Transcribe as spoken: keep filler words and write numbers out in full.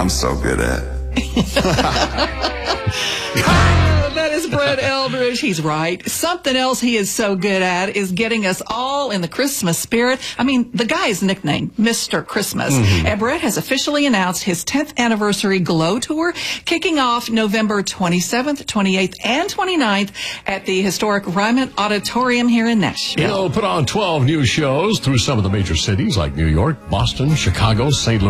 I'm so good at. Ah, that is Brett Eldridge. He's right. Something else he is so good at is getting us all in the Christmas spirit. I mean, the guy is nicknamed Mister Christmas. Mm-hmm. And Brett has officially announced his tenth anniversary Glow Tour, kicking off November twenty-seventh, twenty-eighth, and twenty-ninth at the historic Ryman Auditorium here in Nashville. He'll put on twelve new shows through some of the major cities like New York, Boston, Chicago, Saint Louis.